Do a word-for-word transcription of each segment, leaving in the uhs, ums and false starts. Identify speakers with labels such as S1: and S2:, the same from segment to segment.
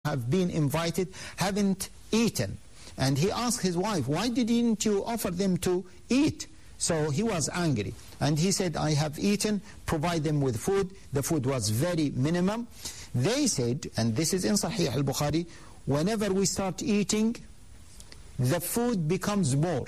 S1: have been invited haven't eaten. And he asked his wife, why didn't you offer them to eat? So he was angry. And he said, I have eaten, provide them with food. The food was very minimum. They said, and this is in Sahih al-Bukhari, whenever we start eating, the food becomes more.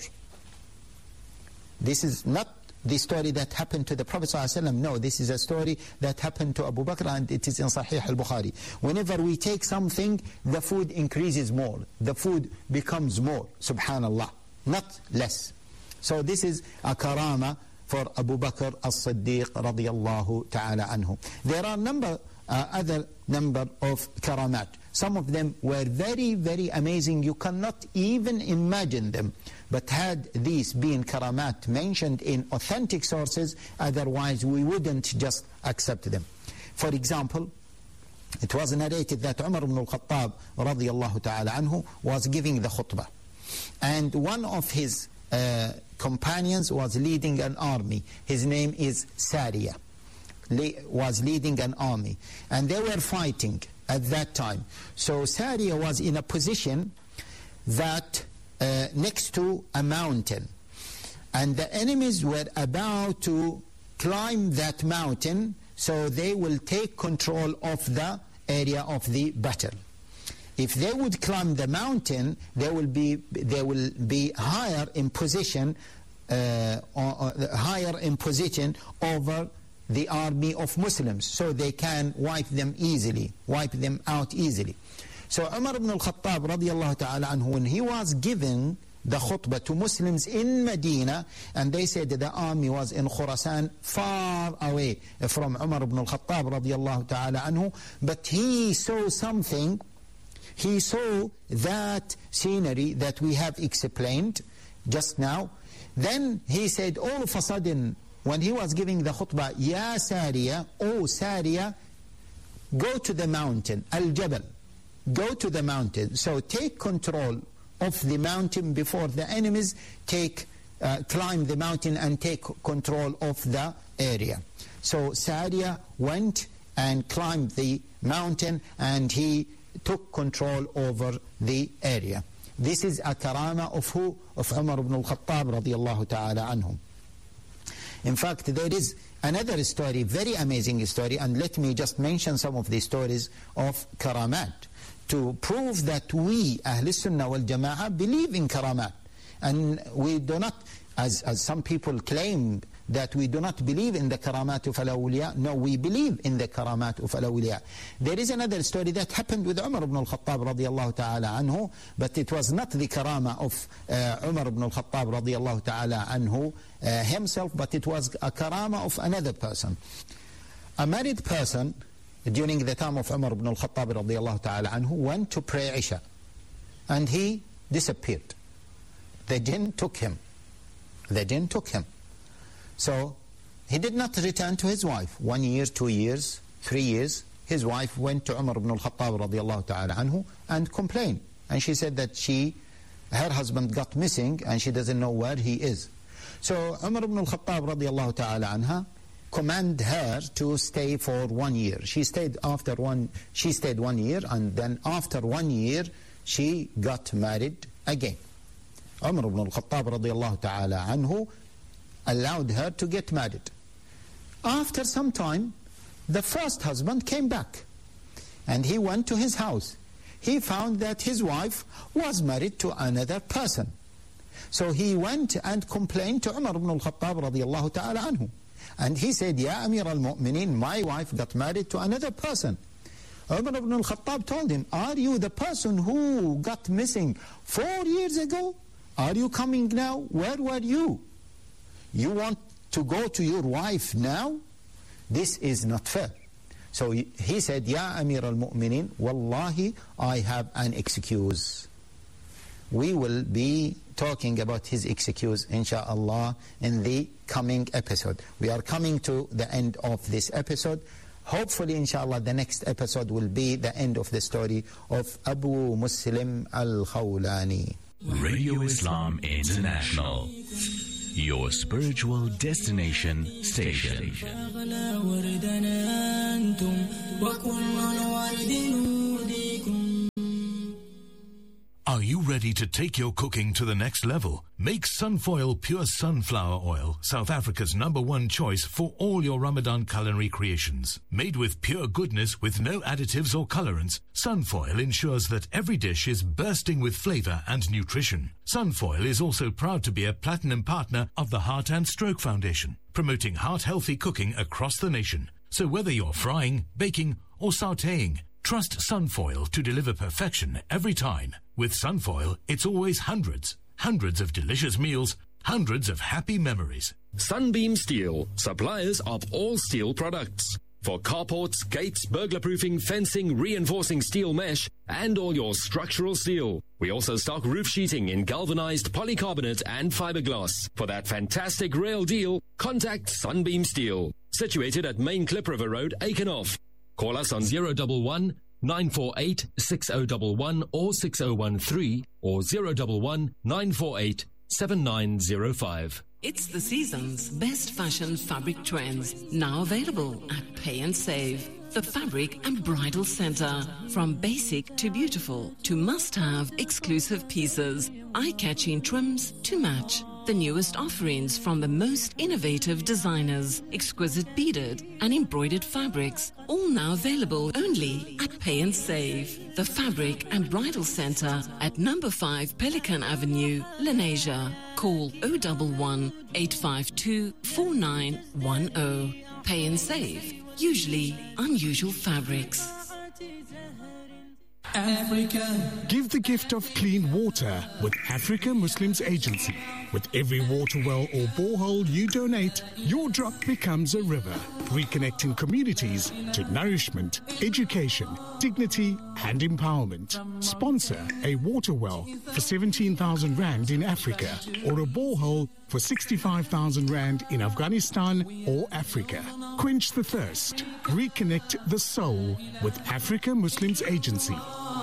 S1: This is not the story that happened to the Prophet ﷺ. No, this is a story that happened to Abu Bakr, and it is in Sahih al-Bukhari. Whenever we take something, the food increases more. The food becomes more, subhanallah, not less. So this is a karama for Abu Bakr as-Siddiq radiyallahu ta'ala anhu. There are number, uh, other number of karamat. Some of them were very, very amazing. You cannot even imagine them. But had these been karamat mentioned in authentic sources, otherwise we wouldn't just accept them. For example, it was narrated that Umar ibn al-Khattab radiyallahu ta'ala anhu was giving the khutbah. And one of his uh, companions was leading an army. His name is Sariya. Le was leading an army. And they were fighting at that time. So Sariya was in a position that uh, next to a mountain. And the enemies were about to climb that mountain, so they will take control of the area of the battle. If they would climb the mountain, they will be, they will be higher in position, uh, or, or higher in position over the army of Muslims, so they can wipe them easily, wipe them out easily. So Umar ibn al-Khattab radiyallahu ta'ala anhu, when he was giving the khutbah to Muslims in Medina, and they said that the army was in Khurasan, far away from Umar ibn al-Khattab radiyallahu ta'ala anhu, but he saw something, he saw that scenery that we have explained just now. Then he said, all of a sudden, when he was giving the khutbah, Ya Sariya, O Sariya, go to the mountain, Al-Jabal, go to the mountain. So take control of the mountain before the enemies take, uh, climb the mountain and take control of the area. So Sariya went and climbed the mountain, and he took control over the area. This is a karama of who? Of Umar ibn al-Khattab radiyallahu ta'ala anhum. In fact, there is another story, very amazing story, and let me just mention some of the stories of karamat to prove that we, Ahl Sunnah wal Jama'ah, believe in karamat. And we do not, as, as some people claim, that we do not believe in the karamat of al-awliya. No, we believe in the karamat of al-awliya. There is another story that happened with Umar ibn al-Khattab radiyallahu ta'ala anhu, but it was not the karama of uh, Umar ibn al-Khattab radiyallahu ta'ala anhu uh, himself, but it was a karama of another person. A married person, during the time of Umar ibn al-Khattab radiyallahu ta'ala anhu, went to pray Isha, and he disappeared. The jinn took him. The jinn took him. So he did not return to his wife. One year, two years, three years, his wife went to Umar ibn al-Khattab radiyallahu ta'ala anhu and complained. And she said that she, her husband got missing and she doesn't know where he is. So Umar ibn al-Khattab radiyallahu ta'ala anha commanded her to stay for one year. She stayed after one, she stayed one year, and then after one year she got married again. Umar ibn al-Khattab radiyallahu ta'ala anhu allowed her to get married. After some time, the first husband came back, and he went to his house. He found that his wife was married to another person. So he went and complained to Umar ibn al-Khattab radiyallahu ta'ala anhu. And he said, Ya Amir al-Mu'mineen, my wife got married to another person. Umar ibn al-Khattab told him, are you the person who got missing four years ago? Are you coming now? Where were you? You want to go to your wife now? This is not fair. So he said, Ya Amir al-Mu'mineen, Wallahi, I have an excuse. We will be talking about his excuse, insha'Allah, in the coming episode. We are coming to the end of this episode. Hopefully, inshallah, the next episode will be the end of the story of Abu Muslim al-Khawlani.
S2: Radio Islam International, your spiritual destination station.
S3: Are you ready to take your cooking to the next level? Make Sunfoil Pure Sunflower Oil, South Africa's number one choice for all your Ramadan culinary creations. Made with pure goodness with no additives or colorants, Sunfoil ensures that every dish is bursting with flavor and nutrition. Sunfoil is also proud to be a platinum partner of the Heart and Stroke Foundation, promoting heart-healthy cooking across the nation. So whether you're frying, baking, or sautéing, trust Sunfoil to deliver perfection every time. With Sunfoil, it's always hundreds, hundreds of delicious meals, hundreds of happy memories.
S4: Sunbeam Steel, suppliers of all steel products. For carports, gates, burglar-proofing, fencing, reinforcing steel mesh, and all your structural steel. We also stock roof sheeting in galvanized polycarbonate and fiberglass. For that fantastic rail deal, contact Sunbeam Steel. Situated at Main Klip River Road, Aikenhof. Call us on zero one one, nine four eight, six zero one one or six zero one three or zero one one, nine four eight, seven nine zero five.
S5: It's the season's best fashion fabric trends, now available at Pay and Save. The Fabric and Bridal Center. From basic to beautiful to must-have exclusive pieces, eye-catching trims to match. The newest offerings from the most innovative designers, exquisite beaded and embroidered fabrics, all now available only at Pay and Save. The Fabric and Bridal Center at number five Pelican Avenue, Lenasia. Call zero one one, eight five two, four nine one zero. Pay and Save. Usually unusual fabrics.
S6: Africa. Give the gift of clean water with Africa Muslims Agency. With every water well or borehole you donate, your drop becomes a river, reconnecting communities to nourishment, education, dignity and empowerment. Sponsor a water well for seventeen thousand rand in Africa or a borehole for sixty-five thousand rand in Afghanistan or Africa. Quench the thirst. Reconnect the soul with Africa Muslims Agency.